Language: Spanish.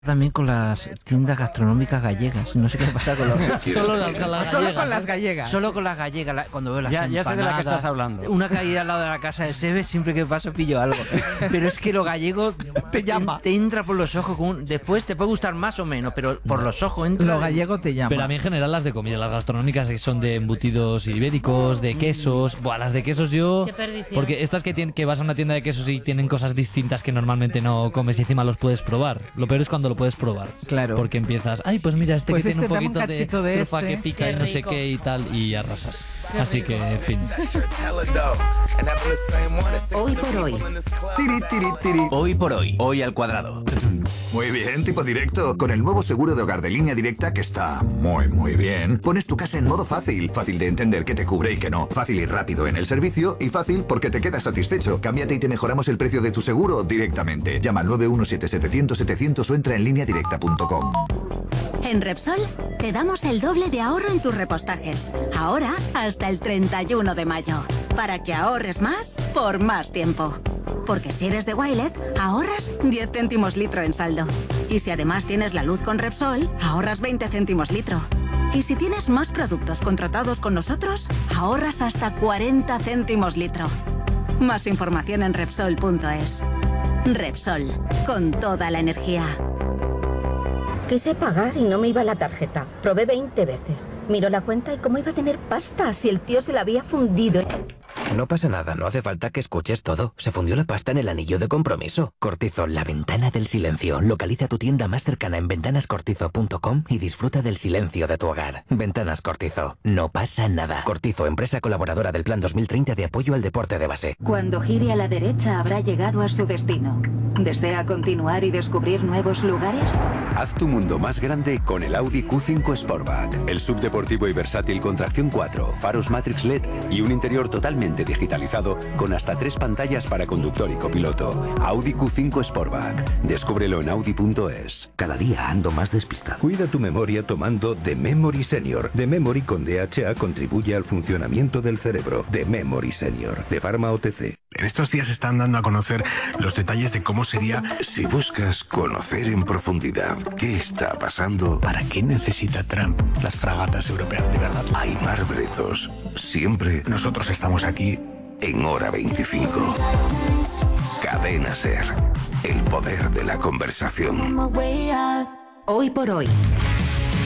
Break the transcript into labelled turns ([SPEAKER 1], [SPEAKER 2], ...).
[SPEAKER 1] También con las tiendas gastronómicas gallegas. No sé qué pasa con los...
[SPEAKER 2] Solo con las gallegas.
[SPEAKER 1] Solo con las gallegas, cuando veo las
[SPEAKER 3] Ya
[SPEAKER 1] empanadas.
[SPEAKER 3] sé de la que estás hablando.
[SPEAKER 1] Una caída al lado de la casa de Sebe, siempre que paso pillo algo. Pero es que lo gallego
[SPEAKER 2] te llama.
[SPEAKER 1] Te entra por los ojos. Después te puede gustar más o menos, pero por los ojos entra.
[SPEAKER 2] Lo gallego te llama.
[SPEAKER 4] Pero a mí en general las de comida, las gastronómicas que son de embutidos ibéricos, de quesos. Buah, las de quesos yo...
[SPEAKER 5] Qué perdición.
[SPEAKER 4] Porque estas que vas a una tienda de quesos y tienen cosas distintas que normalmente no comes y encima los puedes probar. Lo peor es cuando lo puedes probar.
[SPEAKER 2] Claro.
[SPEAKER 4] Porque empiezas, ay, pues mira,
[SPEAKER 2] Pues
[SPEAKER 4] que tiene
[SPEAKER 2] este
[SPEAKER 4] un poquito
[SPEAKER 2] dame un cachito de
[SPEAKER 4] trufa
[SPEAKER 2] este.
[SPEAKER 4] que pica
[SPEAKER 5] Qué
[SPEAKER 4] y no sé
[SPEAKER 5] rico.
[SPEAKER 4] qué y tal, y arrasas.
[SPEAKER 5] Qué
[SPEAKER 4] Así
[SPEAKER 5] rico.
[SPEAKER 4] que, en fin.
[SPEAKER 6] Hoy por hoy.
[SPEAKER 7] Tiri, tiri, tiri. Hoy por hoy. Hoy al cuadrado.
[SPEAKER 8] Muy bien, tipo directo. Con el nuevo seguro de hogar de Línea Directa, que está muy bien, pones tu casa en modo fácil. Fácil de entender qué te cubre y qué no. Fácil y rápido en el servicio. Y fácil porque te quedas satisfecho. Cámbiate y te mejoramos el precio de tu seguro directamente. Llama al 917-700-700 o entra en lineadirecta.com.
[SPEAKER 6] En Repsol te damos el doble de ahorro en tus repostajes. Ahora hasta el 31 de mayo. Para que ahorres más por más tiempo. Porque si eres de Wilet, ahorras 10 céntimos litro en saldo. Y si además tienes la luz con Repsol, ahorras 20 céntimos litro. Y si tienes más productos contratados con nosotros, ahorras hasta 40 céntimos litro. Más información en Repsol.es. Repsol, con toda la energía.
[SPEAKER 9] Quise pagar y no me iba la tarjeta. Probé 20 veces. Miró la cuenta y cómo iba a tener pasta si el tío se la había fundido.
[SPEAKER 10] No pasa nada, no hace falta que escuches todo. Se fundió la pasta en el anillo de compromiso. Cortizo, la ventana del silencio. Localiza tu tienda más cercana en ventanascortizo.com y disfruta del silencio de tu hogar. Ventanas Cortizo. No pasa nada. Cortizo, empresa colaboradora del Plan 2030 de apoyo al deporte de base.
[SPEAKER 9] Cuando gire a la derecha habrá llegado a su destino. ¿Desea continuar y descubrir nuevos lugares?
[SPEAKER 11] Haz tu mundo más grande con el Audi Q5 Sportback. El subdeportivo y versátil con tracción 4, faros Matrix LED y un interior totalmente digitalizado con hasta 3 pantallas para conductor y copiloto. Audi Q5 Sportback. Descúbrelo en Audi.es.
[SPEAKER 12] Cada día ando más despistado. Cuida tu memoria tomando The Memory Senior. The Memory con DHA contribuye al funcionamiento del cerebro. The Memory Senior, de Pharma OTC.
[SPEAKER 13] En estos días están dando a conocer los detalles de cómo sería...
[SPEAKER 14] Si buscas conocer en profundidad qué está pasando...
[SPEAKER 13] ¿Para qué necesita Trump las fragatas europeas de verdad?
[SPEAKER 14] Aimar Bretos, siempre...
[SPEAKER 13] Nosotros estamos aquí...
[SPEAKER 14] En Hora 25. Cadena SER. El poder de la conversación.
[SPEAKER 6] Hoy por hoy.